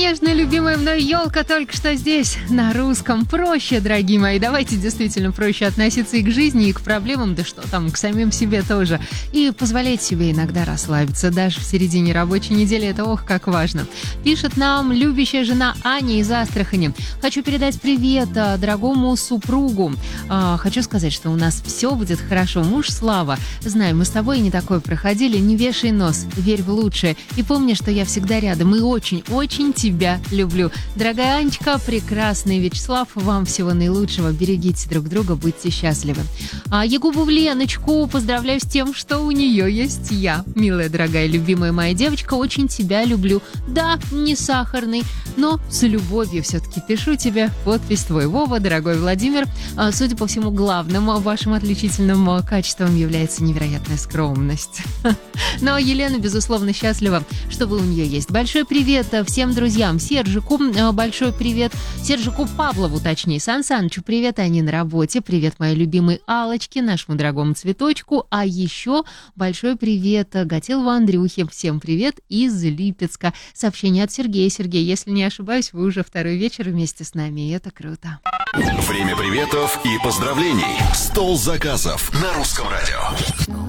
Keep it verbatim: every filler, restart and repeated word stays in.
конечно, любимая мной елка только что здесь, на русском. Проще, дорогие мои, давайте действительно проще относиться и к жизни, и к проблемам, да что там, к самим себе тоже. И позволять себе иногда расслабиться, даже в середине рабочей недели, это ох, как важно. Пишет нам любящая жена Аня из Астрахани. Хочу передать привет а, дорогому супругу. А, хочу сказать, что у нас все будет хорошо. Муж Слава, знаю, мы с тобой не такое проходили, не вешай нос, верь в лучшее. И помни, что я всегда рядом и очень-очень тебя люблю. Дорогая Анечка, прекрасный Вячеслав, вам всего наилучшего. Берегите друг друга, будьте счастливы. А Ягубу Леночку поздравляю с тем, что у нее есть я. Милая, дорогая, любимая моя девочка, очень тебя люблю. Да, не сахарный, но с любовью все-таки пишу тебе. Подпись твой, Вова, дорогой Владимир. А, судя по всему, главным вашим отличительным качеством является невероятная скромность. Но Елена, безусловно, счастлива, что вы у нее есть. Большой привет всем друзьям. Сержику большой привет. Сержику Павлову, точнее, Сан Санычу привет, они на работе. Привет моей любимой Аллочке, нашему дорогому цветочку. А еще большой привет Готелову Андрюхе. Всем привет из Липецка. Сообщение от Сергея. Сергей, если не ошибаюсь, вы уже второй вечер вместе с нами, и это круто. Время приветов и поздравлений. Стол заказов на Русском радио.